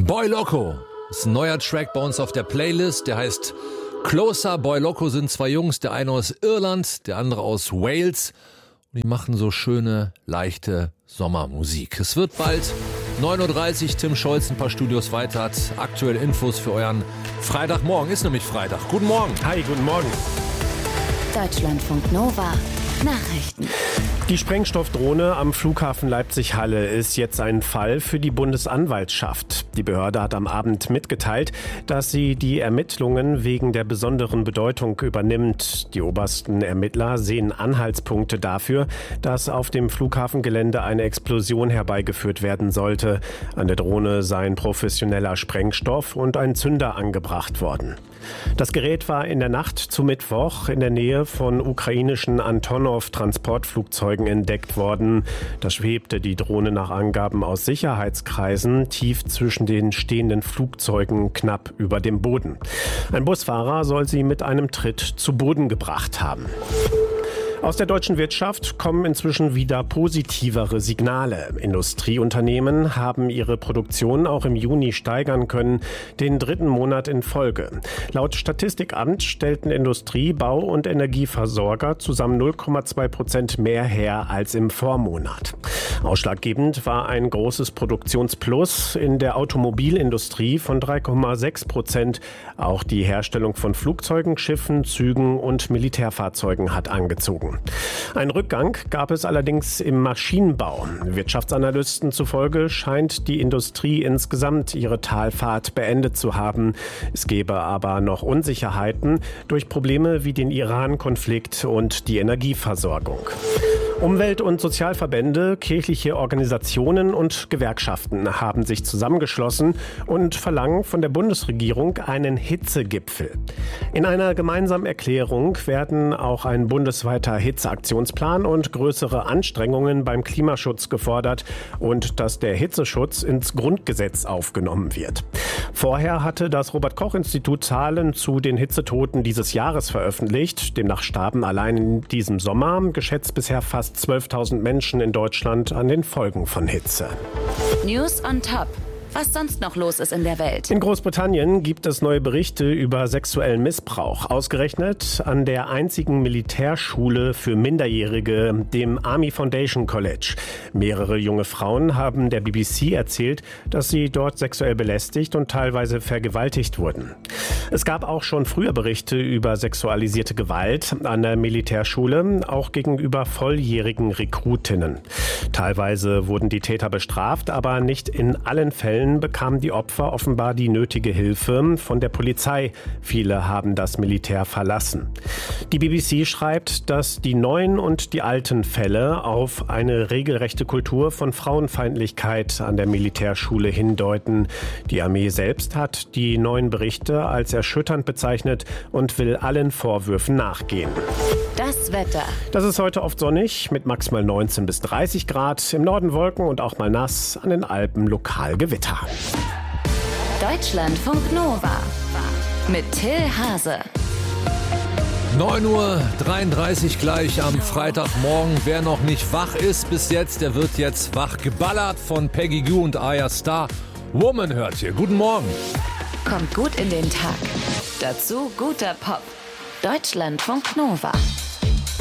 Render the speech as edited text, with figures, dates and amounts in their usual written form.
Boy Loco ist ein neuer Track bei uns auf der Playlist, der heißt Closer. Boy Loco sind zwei Jungs, der eine aus Irland, der andere aus Wales. Und die machen so schöne, leichte Sommermusik. Es wird bald 9.30 Uhr, Tim Scholz ein paar Studios weiter hat aktuelle Infos für euren Freitagmorgen. Ist nämlich Freitag. Guten Morgen. Hi, guten Morgen. Deutschlandfunk Nova Nachrichten. Die Sprengstoffdrohne am Flughafen Leipzig-Halle ist jetzt ein Fall für die Bundesanwaltschaft. Die Behörde hat am Abend mitgeteilt, dass sie die Ermittlungen wegen der besonderen Bedeutung übernimmt. Die obersten Ermittler sehen Anhaltspunkte dafür, dass auf dem Flughafengelände eine Explosion herbeigeführt werden sollte. An der Drohne seien professioneller Sprengstoff und ein Zünder angebracht worden. Das Gerät war in der Nacht zu Mittwoch in der Nähe von ukrainischen Antonov-Transportflugzeugen entdeckt worden. Da schwebte die Drohne nach Angaben aus Sicherheitskreisen tief zwischen den stehenden Flugzeugen knapp über dem Boden. Ein Busfahrer soll sie mit einem Tritt zu Boden gebracht haben. Aus der deutschen Wirtschaft kommen inzwischen wieder positivere Signale. Industrieunternehmen haben ihre Produktion auch im Juni steigern können, den dritten Monat in Folge. Laut Statistikamt stellten Industrie-, Bau- und Energieversorger zusammen 0,2% mehr her als im Vormonat. Ausschlaggebend war ein großes Produktionsplus in der Automobilindustrie von 3,6%. Auch die Herstellung von Flugzeugen, Schiffen, Zügen und Militärfahrzeugen hat angezogen. Ein Rückgang gab es allerdings im Maschinenbau. Wirtschaftsanalysten zufolge scheint die Industrie insgesamt ihre Talfahrt beendet zu haben. Es gäbe aber noch Unsicherheiten durch Probleme wie den Iran-Konflikt und die Energieversorgung. Umwelt- und Sozialverbände, kirchliche Organisationen und Gewerkschaften haben sich zusammengeschlossen und verlangen von der Bundesregierung einen Hitzegipfel. In einer gemeinsamen Erklärung werden auch ein bundesweiter Hitzeaktionsplan und größere Anstrengungen beim Klimaschutz gefordert und dass der Hitzeschutz ins Grundgesetz aufgenommen wird. Vorher hatte das Robert-Koch-Institut Zahlen zu den Hitzetoten dieses Jahres veröffentlicht. Demnach starben allein in diesem Sommer geschätzt bisher fast 12.000 Menschen in Deutschland an den Folgen von Hitze. News on Top. Was sonst noch los ist in der Welt. In Großbritannien gibt es neue Berichte über sexuellen Missbrauch. Ausgerechnet an der einzigen Militärschule für Minderjährige, dem Army Foundation College. Mehrere junge Frauen haben der BBC erzählt, dass sie dort sexuell belästigt und teilweise vergewaltigt wurden. Es gab auch schon früher Berichte über sexualisierte Gewalt an der Militärschule, auch gegenüber volljährigen Rekrutinnen. Teilweise wurden die Täter bestraft, aber nicht in allen Fällen bekamen die Opfer offenbar die nötige Hilfe von der Polizei. Viele haben das Militär verlassen. Die BBC schreibt, dass die neuen und die alten Fälle auf eine regelrechte Kultur von Frauenfeindlichkeit an der Militärschule hindeuten. Die Armee selbst hat die neuen Berichte als erschütternd bezeichnet und will allen Vorwürfen nachgehen. Das Wetter. Das ist heute oft sonnig mit maximal 19 bis 30 Grad. Im Norden Wolken und auch mal nass, an den Alpen lokal Gewitter. Deutschlandfunk Nova mit Till Hase. 9.33 Uhr gleich am Freitagmorgen. Wer noch nicht wach ist bis jetzt, der wird jetzt wach geballert von Peggy Gou und Aya Star. Woman hört hier. Guten Morgen. Kommt gut in den Tag. Dazu guter Pop. Deutschlandfunk Nova.